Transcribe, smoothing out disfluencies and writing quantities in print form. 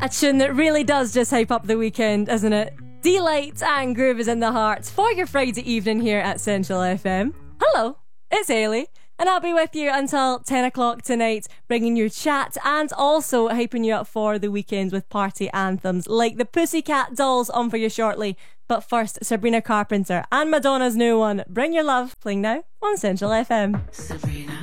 A tune that really does just hype up the weekend, isn't it? Delight and groove is in the heart for your Friday evening here at Central FM. Hello, it's Hayley, and I'll be with you until 10 o'clock tonight, bringing you chat and also hyping you up for the weekend with party anthems like the Pussycat Dolls on for you shortly. But first, Sabrina Carpenter and Madonna's new one, Bring Your Love, playing now on Central FM. Sabrina.